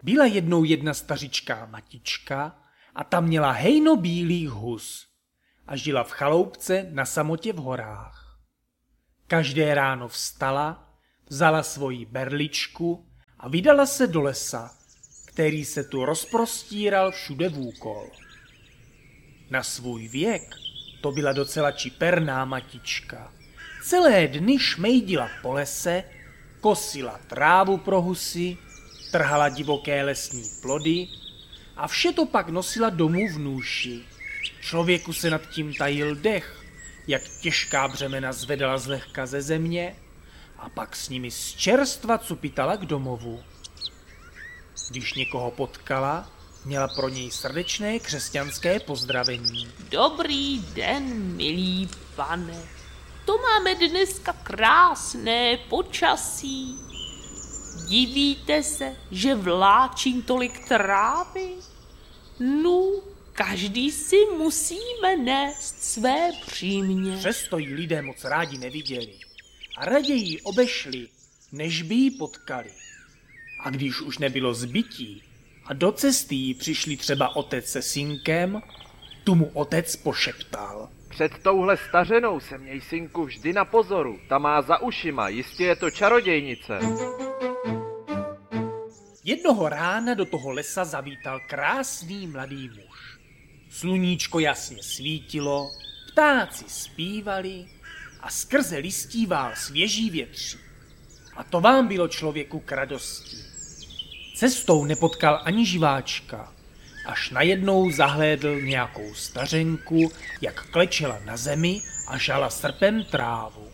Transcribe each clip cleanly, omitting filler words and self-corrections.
Byla jednou jedna stařičká matička a ta měla hejno bílých hus a žila v chaloupce na samotě v horách. Každé ráno vstala, vzala svoji berličku a vydala se do lesa, který se tu rozprostíral všude vůkol. Na svůj věk to byla docela čiperná matička. Celé dny šmejdila po lese, kosila trávu pro husy, trhala divoké lesní plody a vše to pak nosila domů v nůši. Člověku se nad tím tajil dech, jak těžká břemena zvedala zlehka ze země a pak s nimi z čerstva cupitala k domovu. Když někoho potkala, měla pro něj srdečné křesťanské pozdravení. Dobrý den, milý pane. To máme dneska krásné počasí. Divíte se, že vláčím tolik trávy? No, každý si musíme nést své břímě. Přesto ji lidé moc rádi neviděli a raději ji obešli, než by ji potkali. A když už nebylo zbytí a do cesty jí přišli třeba otec se synkem, tu mu otec pošeptal. Před touhle stařenou se měj, synku, vždy na pozoru. Ta má za ušima, jistě je to čarodějnice. Jednoho rána do toho lesa zavítal krásný mladý muž. Sluníčko jasně svítilo, ptáci zpívali a skrze listí vál svěží větří. A to vám bylo člověku k radosti. Cestou nepotkal ani živáčka, až najednou zahlédl nějakou stařenku, jak klečela na zemi a žala srpem trávu.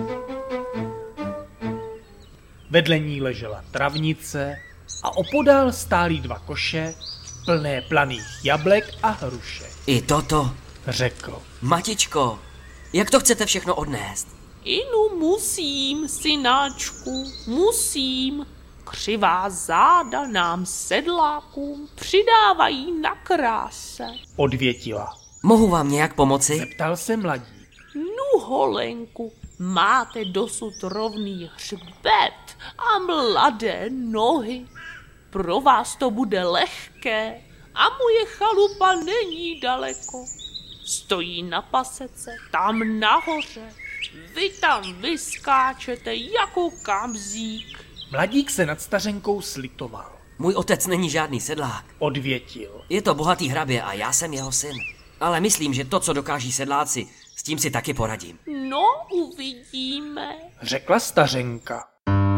Vedle ní ležela travnice a opodál stály dva koše plné planých jablek a hrušek. I toto, řekl. Matičko, jak to chcete všechno odnést? Inu musím, synáčku, musím. Křivá záda nám sedlákům přidávají na kráse. Odvětila. Mohu vám nějak pomoci? Zeptal se mladík. Nu, holenku, máte dosud rovný hřbet a mladé nohy. Pro vás to bude lehké a moje chalupa není daleko. Stojí na pasece, tam nahoře. Vy tam vyskáčete jako kamzík. Mladík se nad stařenkou slitoval. Můj otec není žádný sedlák. Odvětil. Je to bohatý hrabě a já jsem jeho syn. Ale myslím, že to, co dokáží sedláci, s tím si taky poradím. No, uvidíme, řekla stařenka.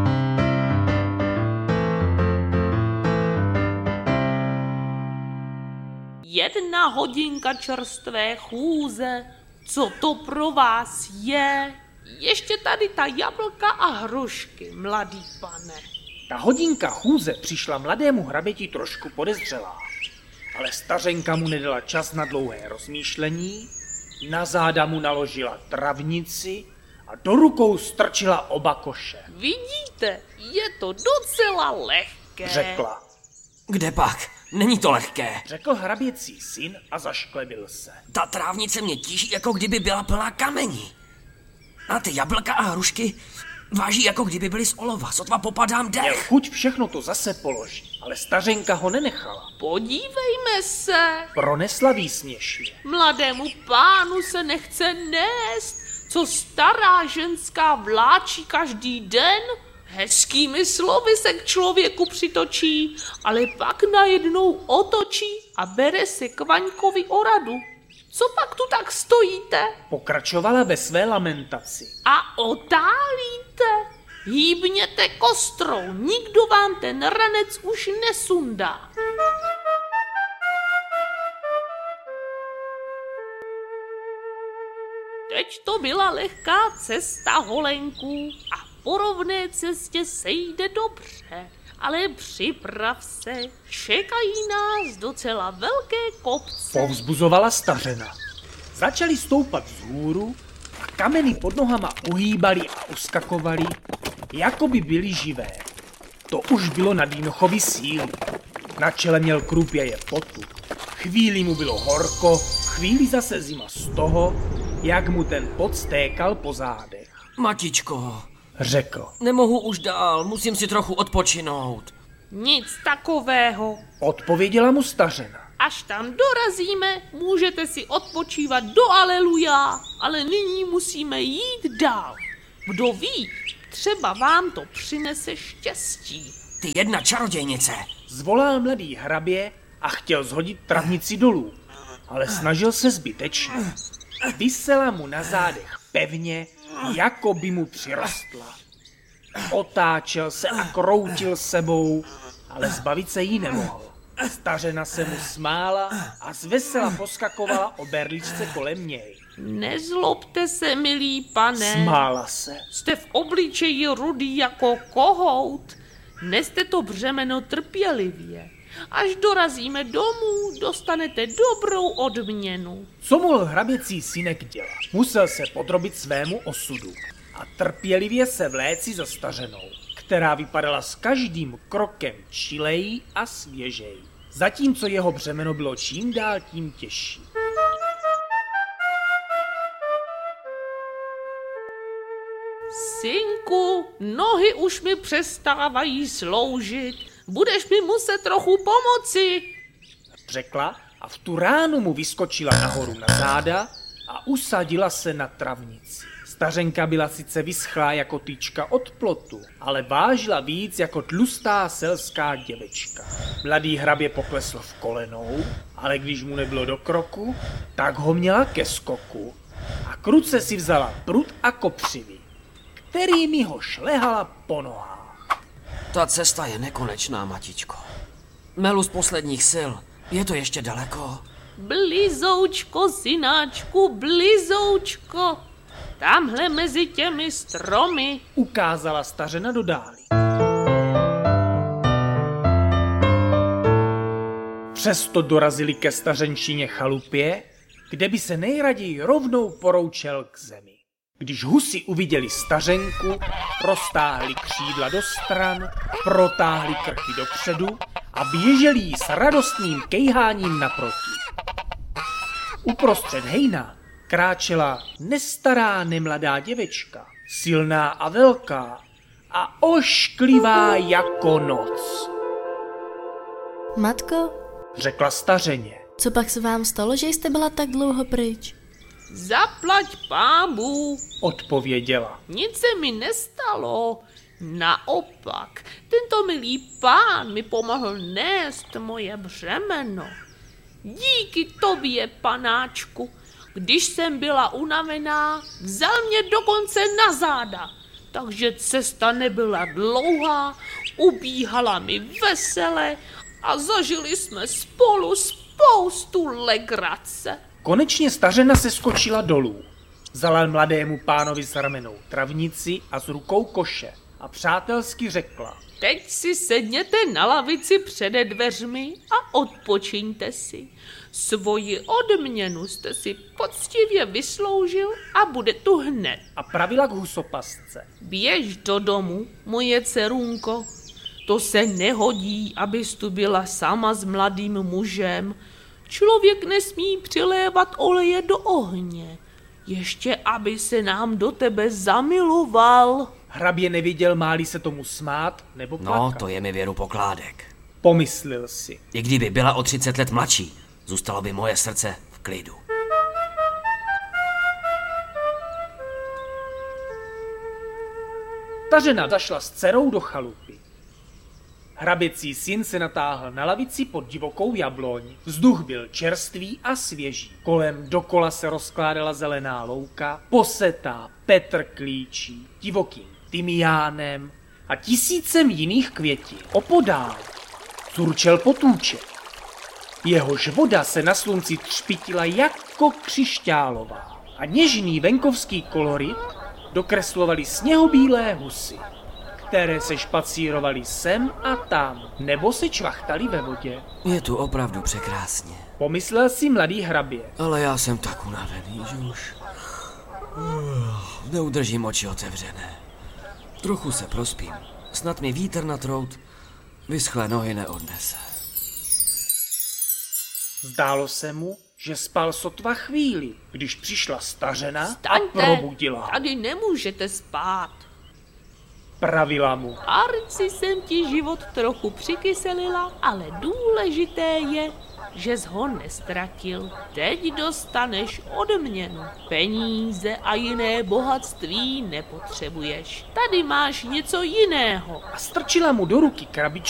Jedna hodinka čerstvé chůze, co to pro vás je? Ještě tady ta jablka a hrušky, mladý pane. Ta hodinka chůze přišla mladému hraběti trošku podezřelá, ale stařenka mu nedala čas na dlouhé rozmýšlení, na záda mu naložila travnici a do rukou strčila oba koše. Vidíte, je to docela lehké, řekla. Kde pak? Není to lehké, řekl hraběcí syn a zašklebil se. Ta trávnice mě tíží, jako kdyby byla plná kamení. A ty jablka a hrušky váží, jako kdyby byly z olova, sotva popadám dech. Měl chuť všechno to zase položit, ale stařenka ho nenechala. Podívejme se, pronesla výsměšně. Mladému pánu se nechce nést, co stará ženská vláčí každý den. Hezkými slovy se k člověku přitočí, ale pak najednou otočí a bere se k Vaňkovi o radu. Co pak tu tak stojíte? Pokračovala ve své lamentaci. A otálíte? Hýbněte kostrou, nikdo vám ten ranec už nesundá. Teď to byla lehká cesta, holenku, a po rovné cestě se jde dobře, ale připrav se, čekají nás docela velké kopce. Povzbuzovala stařena. Začali stoupat vzhůru a kameny pod nohama uhýbaly a uskakovaly, jako by byly živé. To už bylo na Dýnochovi síly. Na čele měl krupěje potu. Chvíli mu bylo horko, chvíli zase zima z toho, jak mu ten pot stékal po zádech. Matičko, řekl. Nemohu už dál, musím si trochu odpočinout. Nic takového. Odpověděla mu stařena. Až tam dorazíme, můžete si odpočívat do aleluja, ale nyní musíme jít dál. Kdo ví, třeba vám to přinese štěstí. Ty jedna čarodějnice. Zvolal mladý hrabě a chtěl zhodit travnici dolů, ale snažil se zbytečně. Visela mu na zádech pevně, jako by mu přirostla. Otáčel se a kroutil sebou, ale zbavit se jí nemohl. Stařena se mu smála a zvesela poskakovala o berličce kolem něj. Nezlobte se, milý pane. Smála se. Jste v obličeji rudý jako kohout. Neste to břemeno trpělivě. Až dorazíme domů, dostanete dobrou odměnu. Co mohl hraběcí synek dělat? Musel se podrobit svému osudu a trpělivě se vléci za stařenou, která vypadala s každým krokem čilej a svěžej, zatímco jeho břemeno bylo čím dál tím těžší. Synku, nohy už mi přestávají sloužit. Budeš mi muset trochu pomoci. Řekla a v tu ránu mu vyskočila nahoru na záda a usadila se na travnici. Stařenka byla sice vyschlá jako tyčka od plotu, ale vážila víc jako tlustá selská děvečka. Mladý hrabě poklesl v kolenou, ale když mu nebylo do kroku, tak ho měla ke skoku a kruce si vzala prut a kopřivy, kterými ho šlehala po nohách. Ta cesta je nekonečná, matičko. Melu z posledních sil. Je to ještě daleko? Blizoučko, synáčku, blizoučko. Tamhle mezi těmi stromy. Ukázala stařena do dálí. Přesto dorazili ke stařenčině chalupě, kde by se nejraději rovnou poroučel k zemi. Když husy uviděli stařenku, roztáhli křídla do stran, protáhli krky dopředu a běželi jí s radostným kejháním naproti. Uprostřed hejna kráčela nestará nemladá děvečka, silná a velká a ošklivá jako noc. Matko, Řekla stařeně. co pak se vám stalo, že jste byla tak dlouho pryč? Zaplať pámu. Odpověděla. Nic se mi nestalo. Naopak, tento milý pán mi pomohl nést moje břemeno. Díky tobě, panáčku. Když jsem byla unavená, vzal mě dokonce na záda. Takže cesta nebyla dlouhá, ubíhala mi vesele a zažili jsme spolu spoustu legrace. Konečně stařena se skočila dolů. Vzala mladému pánovi s ramenou travnici a s rukou koše a přátelsky řekla. Teď si sedněte na lavici přede dveřmi a odpočiňte si. Svoji odměnu jste si poctivě vysloužil a bude tu hned. A pravila k husopasce. Běž do domu, moje dcerunko. To se nehodí, abys tu byla sama s mladým mužem. Člověk nesmí přilévat oleje do ohně. Ještě aby se nám do tebe zamiloval. Hrabě neviděl, máli se tomu smát nebo plakat. No, to je mi věru pokládek. Pomyslel si. I kdyby byla o 30 let mladší, zůstalo by moje srdce v klidu. Stařena zašla s dcerou do chalupy. Hraběcí syn se natáhl na lavici pod divokou jabloň. Vzduch byl čerstvý a svěží. Kolem dokola se rozkládala zelená louka, posetá petrklíčí, divokým tymiánem a tisícem jiných květin. Opodál curčel potůček. Jehož voda se na slunci třpitila jako křišťálová a něžný venkovský kolorit dokreslovali sněhobílé husy, které se špacírovaly sem a tam, nebo se čvachtali ve vodě. Je tu opravdu překrásně. Pomyslel si mladý hrabě. Ale já jsem tak unavený, že už neudržím oči otevřené. Trochu se prospím. Snad mi vítr na trout vyschlé nohy neodnese. Zdálo se mu, že spal sotva chvíli, když přišla stařena a Staňte, probudila. tady nemůžete spát. pravila mu. Arci jsem ti život trochu přikyselila, ale důležité je, že jsi ho nestratil. Teď dostaneš odměnu. Peníze a jiné bohatství nepotřebuješ. Tady máš něco jiného. A strčila mu do ruky krabičku